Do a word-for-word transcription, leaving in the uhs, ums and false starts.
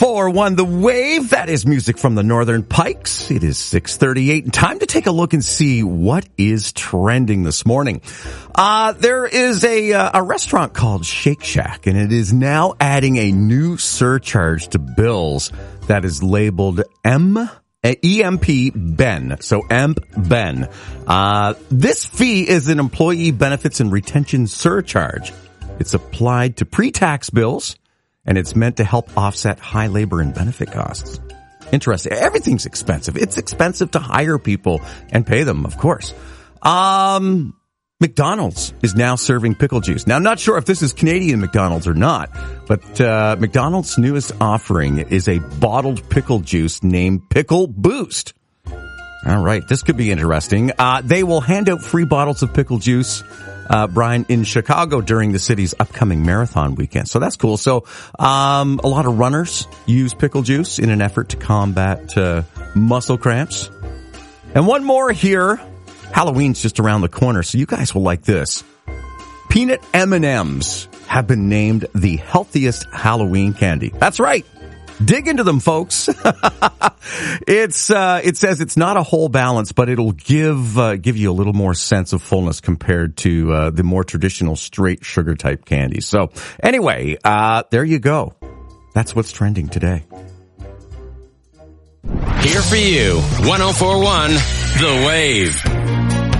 four one The Wave. That is music from the Northern Pikes. It is six thirty-eight. Time to take a look and see what is trending this morning. Uh, there is a, uh, a restaurant called Shake Shack, and it is now adding a new surcharge to bills that is labeled M. E M P Ben. So E M P Ben. Uh, this fee is an employee benefits and retention surcharge. It's applied to pre-tax bills, and it's meant to help offset high labor and benefit costs. Interesting. Everything's expensive. It's expensive to hire people and pay them, of course. Um, McDonald's is now serving pickle juice. Now, I'm not sure if this is Canadian McDonald's or not, but uh, McDonald's newest offering is a bottled pickle juice named Pickle Boost. All right, this could be interesting. Uh, they will hand out free bottles of pickle juice, uh, Brian, in Chicago during the city's upcoming marathon weekend. So that's cool. So um, a lot of runners use pickle juice in an effort to combat uh, muscle cramps. And one more here. Halloween's just around the corner, so you guys will like this. Peanut M and M's have been named the healthiest Halloween candy. That's right. Dig into them, folks. it's uh, it says it's not a whole balance, but it'll give uh, give you a little more sense of fullness compared to uh, the more traditional straight sugar type candies. So anyway, uh, there you go. That's what's trending today. Here for you, one oh four point one The Wave.